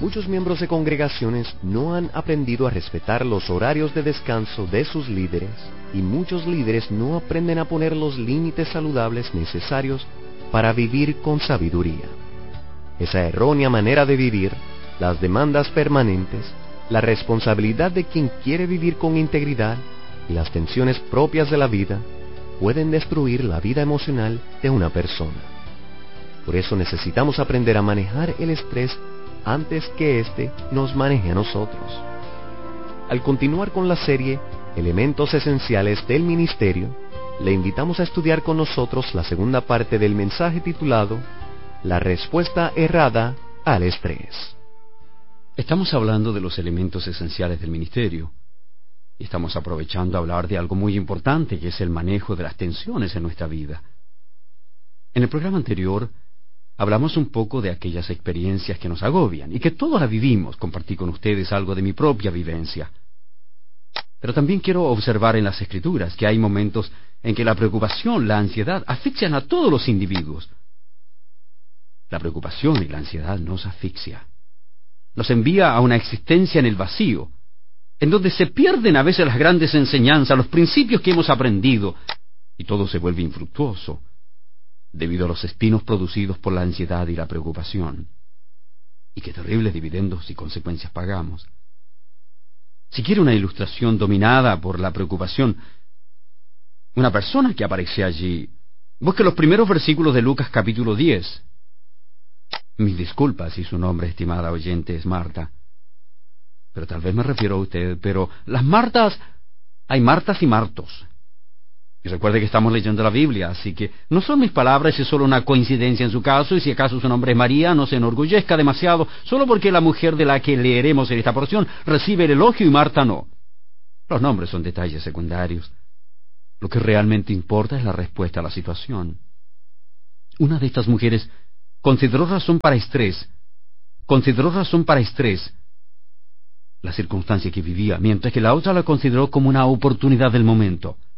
Muchos miembros de congregaciones no han aprendido a respetar los horarios de descanso de sus líderes, y muchos líderes no aprenden a poner los límites saludables necesarios para vivir con sabiduría. Esa errónea manera de vivir, las demandas permanentes, la responsabilidad de quien quiere vivir con integridad y las tensiones propias de la vida pueden destruir la vida emocional de una persona. Por eso necesitamos aprender a manejar el estrés antes que éste nos maneje a nosotros. Al continuar con la serie Elementos Esenciales del Ministerio, le invitamos a estudiar con nosotros la segunda parte del mensaje titulado La respuesta errada al estrés. Estamos hablando de los elementos esenciales del ministerio, y estamos aprovechando a hablar de algo muy importante, que es el manejo de las tensiones en nuestra vida. En el programa anterior, hablamos un poco de aquellas experiencias que nos agobian, y que todos las vivimos. Compartí con ustedes algo de mi propia vivencia. Pero también quiero observar en las Escrituras que hay momentos en que la preocupación, la ansiedad, asfixian a todos los individuos. La preocupación y la ansiedad nos asfixia. Nos envía a una existencia en el vacío, en donde se pierden a veces las grandes enseñanzas, los principios que hemos aprendido, y todo se vuelve infructuoso, debido a los espinos producidos por la ansiedad y la preocupación. Y qué terribles dividendos y consecuencias pagamos. Si quiere una ilustración dominada por la preocupación, una persona que aparece allí, busque los primeros versículos de Lucas capítulo 10. Mis disculpas si su nombre, estimada oyente, es Marta. Pero tal vez me refiero a usted, pero las Martas, hay Martas y Martos. Y recuerde que estamos leyendo la Biblia, así que no son mis palabras, es solo una coincidencia en su caso, y si acaso su nombre es María, no se enorgullezca demasiado, solo porque la mujer de la que leeremos en esta porción recibe el elogio y Marta no. Los nombres son detalles secundarios. Lo que realmente importa es la respuesta a la situación. Una de estas mujeres consideró razón para estrés la circunstancia que vivía, mientras que la otra la consideró como una oportunidad del momento.